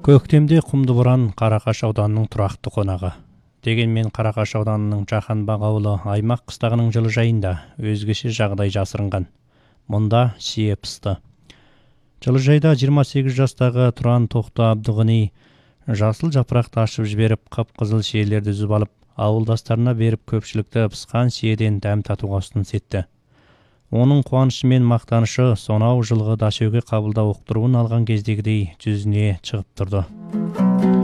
Көктемде Құмдыбұран Қарақаш ауданының тұрақты қонағы. Дегенмен Қарақаш ауданының Жаһанбақ ауылы аймақ қыстағының жылыжайында өзгеше жағдай жасырынған. Мұнда сие пысты. Жылыжайда 28 жастағы Тұран Тоқты Абдығыни жасыл жапырақты ашып жіберіп, қып-қызыл шиелерді үзіп алып, ауылдастарына беріп көпшілікті пысқан сиеден дәм татуға ұсыныс етті. Оның қуанышы мен мақтанышы сонау жылғы дашөге қабылдау ұқтыруын алған кездегідей жүзіне шығып тұрды.